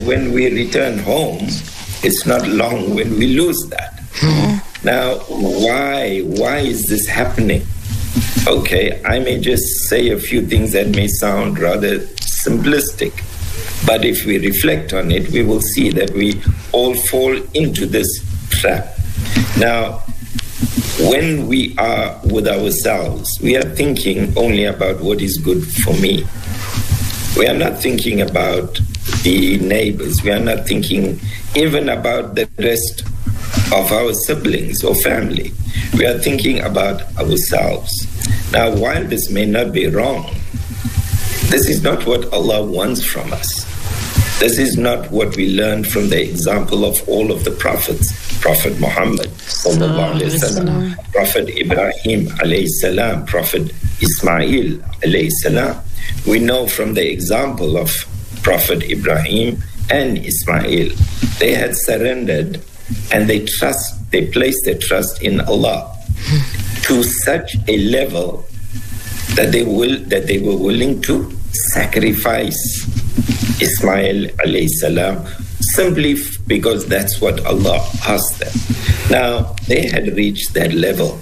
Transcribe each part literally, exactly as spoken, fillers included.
when we return home, it's not long when we lose that. Mm-hmm. Now, why? Why is this happening? Okay, I may just say a few things that may sound rather simplistic, but if we reflect on it, we will see that we all fall into this trap. Now, when we are with ourselves, we are thinking only about what is good for me. We are not thinking about the neighbors. We are not thinking even about the rest of our siblings or family. We are thinking about ourselves. Now, while this may not be wrong, this is not what Allah wants from us. This is not what we learned from the example of all of the prophets. Prophet Muhammad, sallallahu alayhi wasallam, Prophet Ibrahim, alayhi salam, Prophet Ismail, alayhi salam. We know from the example of Prophet Ibrahim and Ismail, they had surrendered and they trust, they placed their trust in Allah to such a level that they will that they were willing to sacrifice Ismail alayhi salam simply because that's what Allah asked them. Now, they had reached that level.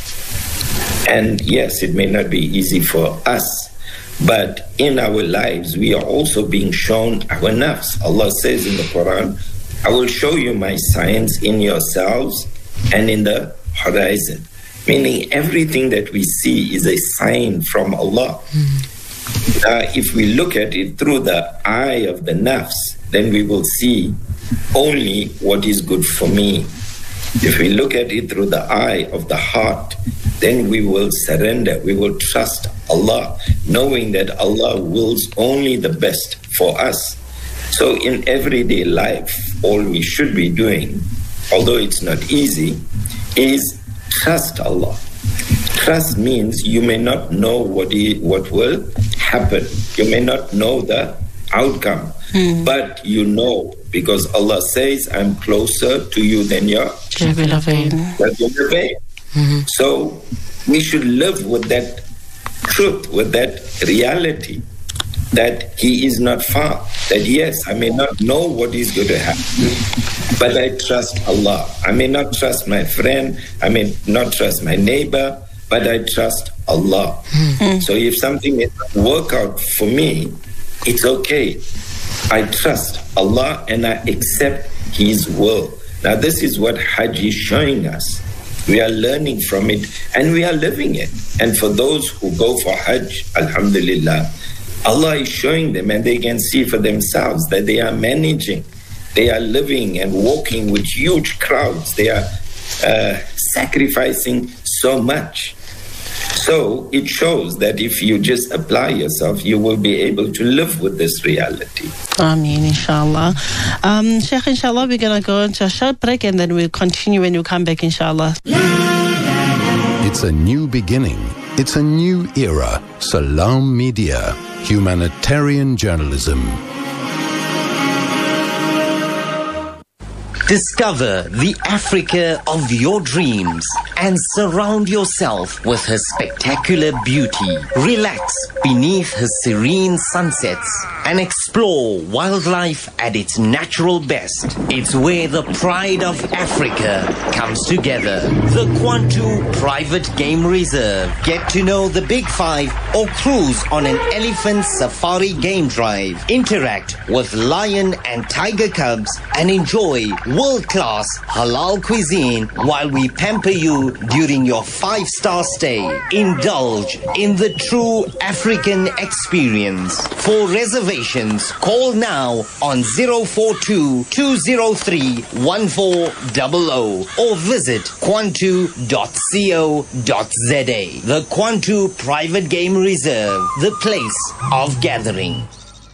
And yes, it may not be easy for us, but in our lives, we are also being shown our nafs. Allah says in the Quran, I will show you my signs in yourselves and in the horizon. Meaning everything that we see is a sign from Allah. Mm. Now, if we look at it through the eye of the nafs, then we will see only what is good for me. If we look at it through the eye of the heart, then we will surrender, we will trust Allah, knowing that Allah wills only the best for us. So in everyday life, all we should be doing, although it's not easy, is trust Allah. Trust means you may not know what is, what will happen. You may not know the outcome, mm. but you know, because Allah says, I'm closer to you than your beloved. Mm-hmm. So we should live with that truth, with that reality, that He is not far. That yes, I may not know what is going to happen, but I trust Allah. I may not trust my friend, I may not trust my neighbor, but I trust Allah. Mm-hmm. So if something may not work out for me, it's okay. I trust Allah and I accept His will. Now this is what Hajj is showing us. We are learning from it and we are living it. And for those who go for Hajj, alhamdulillah, Allah is showing them and they can see for themselves that they are managing. They are living and walking with huge crowds. They are uh, sacrificing so much. So it shows that if you just apply yourself, you will be able to live with this reality. Ameen, inshallah. Um, Sheikh, inshallah, we're going to go into a short break and then we'll continue when you come back, inshallah. It's a new beginning. It's a new era. Salam Media, humanitarian journalism. Discover the Africa of your dreams and surround yourself with her spectacular beauty. Relax beneath her serene sunsets and explore wildlife at its natural best. It's where the pride of Africa comes together. The Kwantu Private Game Reserve. Get to know the Big Five or cruise on an elephant safari game drive. Interact with lion and tiger cubs and enjoy world-class halal cuisine while we pamper you during your five-star stay. Indulge in the true African experience. For reservations, call now on zero four two, two zero three, one four zero zero or visit kwantu dot co dot za. The Kwantu Private Game Reserve, the place of gathering.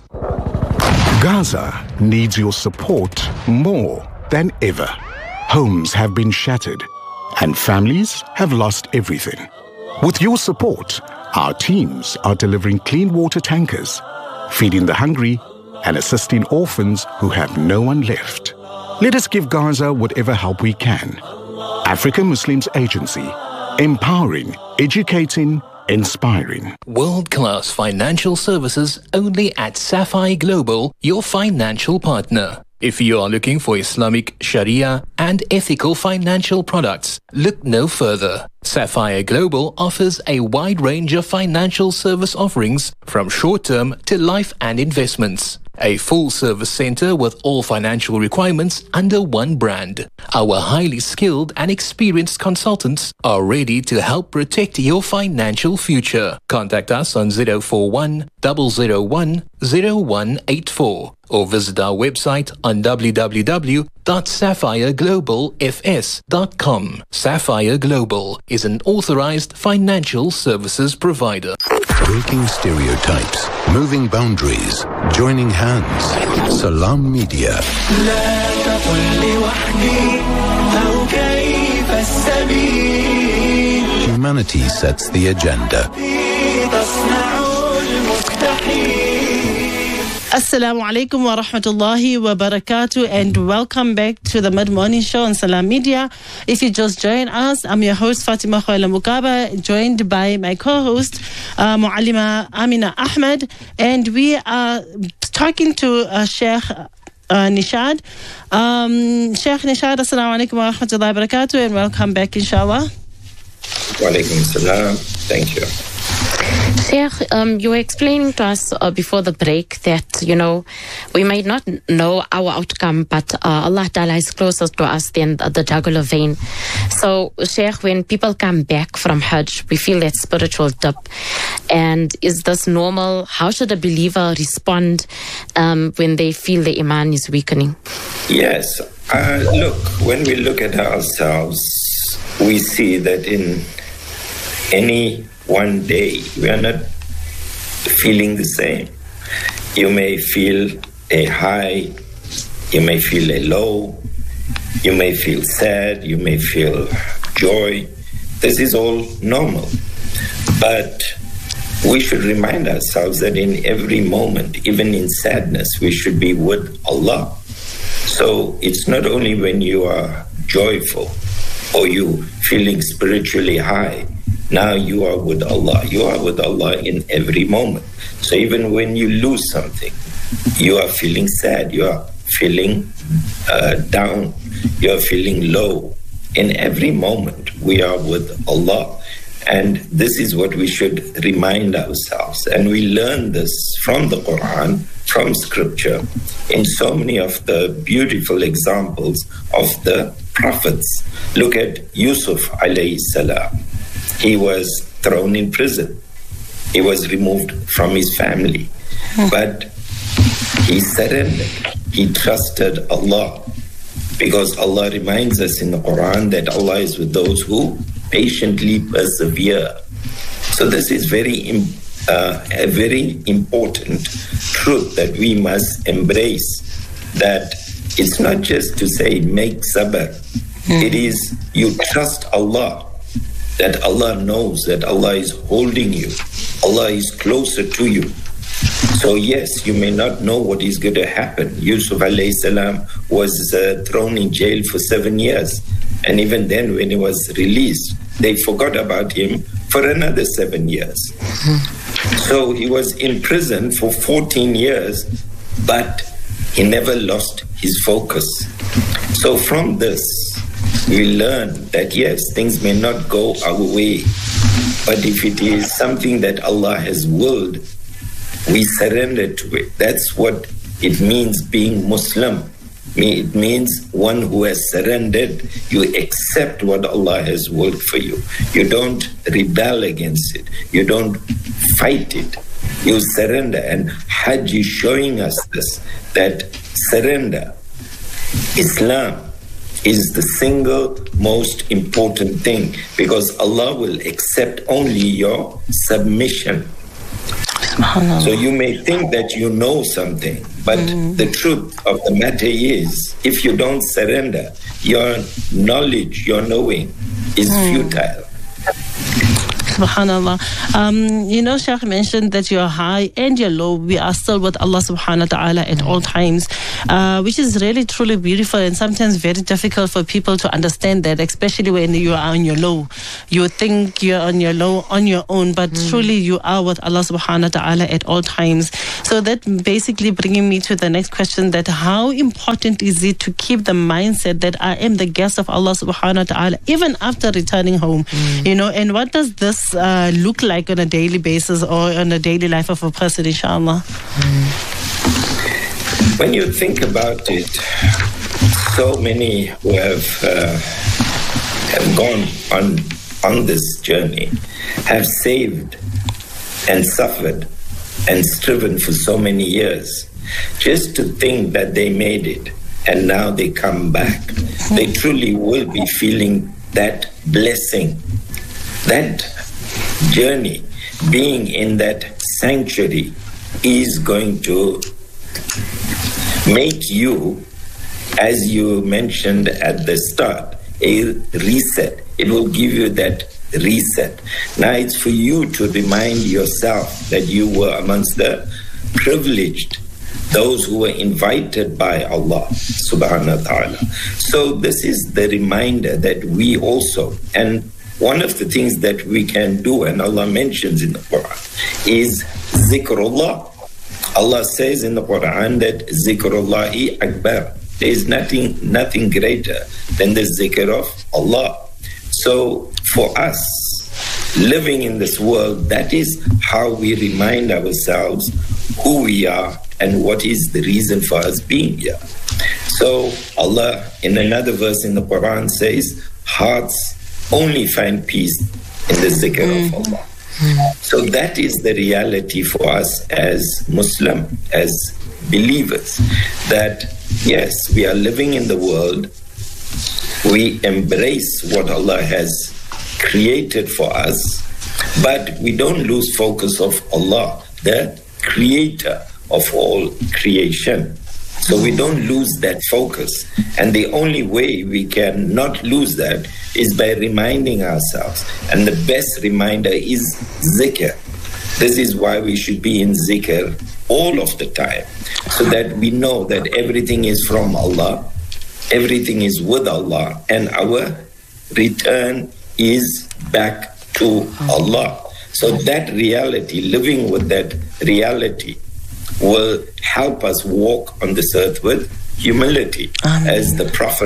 Gaza needs your support more than ever. Homes have been shattered and families have lost everything. With your support, our teams are delivering clean water tankers, feeding the hungry and assisting orphans who have no one left. Let us give Gaza whatever help we can. African Muslims Agency, empowering, educating inspiring. World-class financial services only at Sapphire Global, your financial partner. If you are looking for Islamic, Sharia and ethical financial products, look no further. Sapphire Global offers a wide range of financial service offerings from short-term to life and investments. A full-service center with all financial requirements under one brand. Our highly skilled and experienced consultants are ready to help protect your financial future. Contact us on zero four one, zero zero one, zero one eight four or visit our website on w w w dot sapphire global f s dot com. Sapphire Global is an authorized financial services provider. Breaking stereotypes, moving boundaries, joining hands. Salam Media. Humanity sets the agenda. Assalamu alaikum wa rahmatullahi wa barakatuh, and welcome back to the mid-morning show on Salam Media. If you just joined us, I'm your host Fatima Khoila Mukaba, joined by my co-host uh, Muallima Amina Ahmed, and we are talking to uh, Sheikh uh, Nishad. Um, Sheikh Nishad, assalamu alaikum wa rahmatullahi wa barakatuh, and welcome back, inshallah. Wa alaikum salam. Thank you. Sheikh, um, you were explaining to us uh, before the break that, you know, we might not know our outcome, but uh, Allah Ta'ala is closer to us than the, the jugular vein. So, Sheikh, when people come back from Hajj, we feel that spiritual dip. And is this normal? How should a believer respond um, when they feel the iman is weakening? Yes. Uh, look, when we look at ourselves, we see that in any one day, we are not feeling the same. You may feel a high, you may feel a low, you may feel sad, you may feel joy. This is all normal. But we should remind ourselves that in every moment, even in sadness, we should be with Allah. So it's not only when you are joyful or you feeling spiritually high, now you are with Allah. You are with Allah in every moment. So even when you lose something, you are feeling sad, you are feeling uh, down, you are feeling low. In every moment, we are with Allah. And this is what we should remind ourselves. And we learn this from the Quran, from Scripture, in so many of the beautiful examples of the prophets. Look at Yusuf alayhi salam. He was thrown in prison. He was removed from his family. But he surrendered. He trusted Allah. Because Allah reminds us in the Quran that Allah is with those who patiently persevere. So this is very, uh, a very important truth that we must embrace. That it's not just to say make sabr. It is you trust Allah. That Allah knows that Allah is holding you. Allah is closer to you. So yes, you may not know what is going to happen. Yusuf alayhi salam was uh, thrown in jail for seven years. And even then when he was released, they forgot about him for another seven years. So he was in prison for fourteen years, but he never lost his focus. So from this, we learn that yes, things may not go our way, but if it is something that Allah has willed, we surrender to it. That's what it means being Muslim. It means one who has surrendered. You accept what Allah has willed for you. You don't rebel against it. You don't fight it. You surrender. And Hajj is showing us this, that surrender, Islam, is the single most important thing, because Allah will accept only your submission. So you may think that you know something, but mm. the truth of the matter is, if you don't surrender, your knowledge, your knowing is mm. futile. Subhanallah. Um, you know, Sheikh mentioned that you're high and you're low. We are still with Allah subhanahu wa ta'ala at all times, uh, which is really, truly beautiful and sometimes very difficult for people to understand that, especially when you are on your low. You think you're on your low on your own, but mm. truly you are with Allah subhanahu wa ta'ala at all times. So that basically bringing me to the next question, that how important is it to keep the mindset that I am the guest of Allah subhanahu wa ta'ala even after returning home? Mm. You know, and what does this uh, look like on a daily basis or on a daily life of a person, inshallah? Mm. When you think about it, so many who have uh, have gone on on this journey have saved and suffered and striven for so many years just to think that they made it and now they come back. They truly will be feeling that blessing, that journey, being in that sanctuary is going to make you, as you mentioned at the start, a reset. It will give you that reset. Now it's for you to remind yourself that you were amongst the privileged, those who were invited by Allah subhanahu wa ta'ala. So this is the reminder that we also, and one of the things that we can do, and Allah mentions in the Quran, is zikrullah. Allah says in the Quran that zikrullahi akbar. There is nothing, nothing greater than the zikr of Allah. So for us, living in this world, that is how we remind ourselves who we are and what is the reason for us being here. So Allah, in another verse in the Quran, says, hearts only find peace in the zikr mm-hmm. of Allah. Mm-hmm. So that is the reality for us as Muslim, as believers, that yes, we are living in the world, we embrace what Allah has created for us, but we don't lose focus of Allah, the creator of all creation. So we don't lose that focus. And the only way we can not lose that is by reminding ourselves. And the best reminder is zikr. This is why we should be in zikr all of the time, so that we know that everything is from Allah, everything is with Allah, and our return is back to Allah. So that reality, living with that reality, will help us walk on this earth with humility, Amen. As the Prophet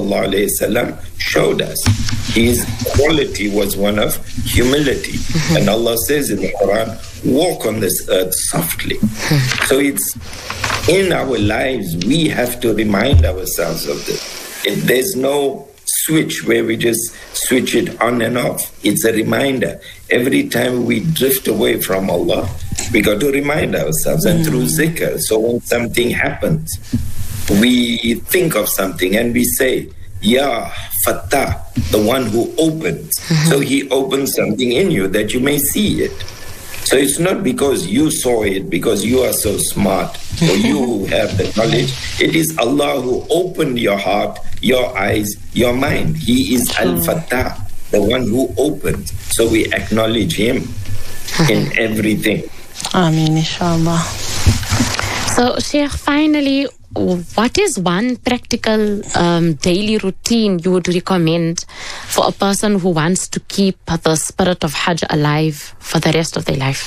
ﷺ showed us. His quality was one of humility. Mm-hmm. And Allah says in the Quran, walk on this earth softly. Mm-hmm. So it's in our lives, we have to remind ourselves of this. If there's no switch where we just switch it on and off. It's a reminder. Every time we drift away from Allah, we got to remind ourselves, and through zikr. So when something happens, we think of something and we say, Ya Fattah, the one who opens. Mm-hmm. So he opens something in you that you may see it. So it's not because you saw it, because you are so smart, or you have the knowledge. It is Allah who opened your heart, your eyes, your mind. He is Al-Fattah, the one who opens. So we acknowledge him in everything. Ameen, inshallah. So, Sheikh, finally, what is one practical um, daily routine you would recommend for a person who wants to keep the spirit of Hajj alive for the rest of their life?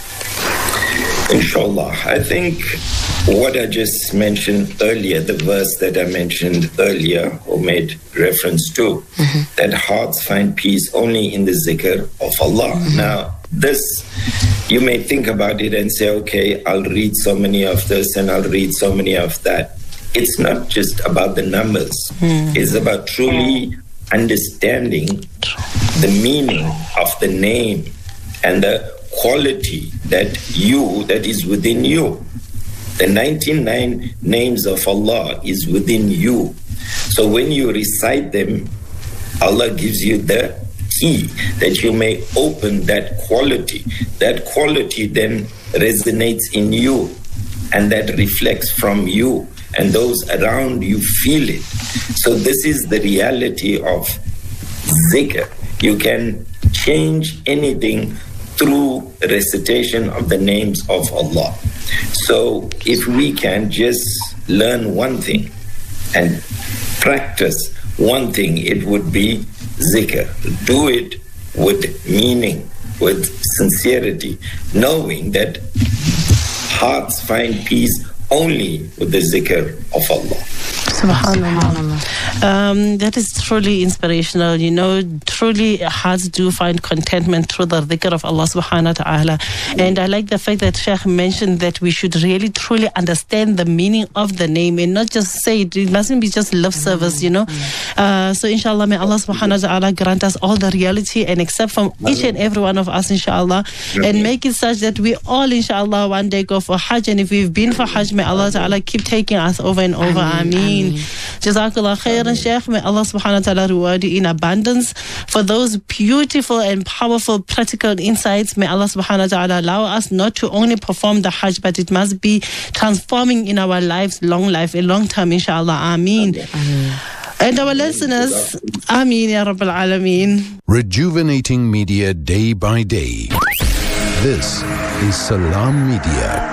Inshallah. I think what I just mentioned earlier, the verse that I mentioned earlier or made reference to, mm-hmm. that hearts find peace only in the zikr of Allah. Mm-hmm. Now, this, you may think about it and say, okay, I'll read so many of this and I'll read so many of that. It's not just about the numbers. Mm. It's about truly understanding the meaning of the name and the quality that you, that is within you. The ninety-nine names of Allah is within you. So when you recite them, Allah gives you the key that you may open that quality. That quality then resonates in you, and that reflects from you, and those around you feel it. So this is the reality of zikr. You can change anything through recitation of the names of Allah. So if we can just learn one thing and practice one thing, it would be zikr. Do it with meaning, with sincerity, knowing that hearts find peace only with the zikr of Allah. SubhanAllah. Um, that is truly inspirational. You know, truly hearts do find contentment through the dhikr of Allah subhanahu wa ta'ala. And I like the fact that Sheikh mentioned that we should really truly understand the meaning of the name and not just say it. It mustn't be just love service, you know. Uh, so inshallah, may Allah subhanahu wa ta'ala grant us all the reality and accept from each and every one of us, inshallah, and make it such that we all, inshallah, one day go for Hajj. And if we've been for Hajj, may Allah ta'ala keep taking us over and over. Ameen. Jazakallah khairan, Shaykh. May Allah subhanahu wa ta'ala reward you in abundance for those beautiful and powerful practical insights. May Allah subhanahu wa ta'ala allow us not to only perform the Hajj, but it must be transforming in our lives, long life, a long term, inshallah. Ameen. And our listeners, Ameen ya Rabbil Alameen. Rejuvenating media day by day. This is Salam Media.